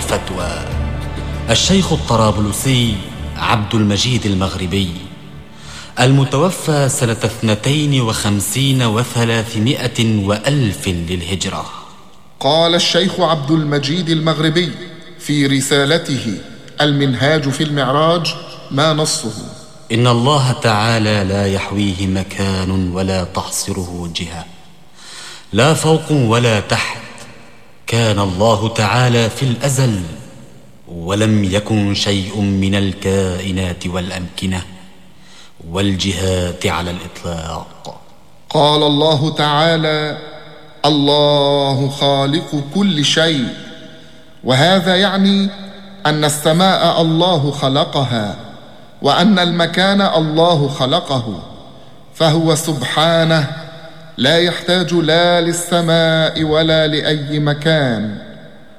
الفتوى الشيخ الطرابلسي عبد المجيد المغربي، المتوفى سنة 52 و300 وألف للهجرة. قال الشيخ عبد المجيد المغربي في رسالته المنهاج في المعراج ما نصه: إن الله تعالى لا يحويه مكان ولا تحصره جهة، لا فوق ولا تحت. كان الله تعالى في الأزل، ولم يكن شيء من الكائنات والأمكنة والجهات على الإطلاق. قال الله تعالى: الله خالق كل شيء، وهذا يعني أن السماء الله خلقها، وأن المكان الله خلقه، فهو سبحانه لا يحتاج لا للسماء ولا لأي مكان،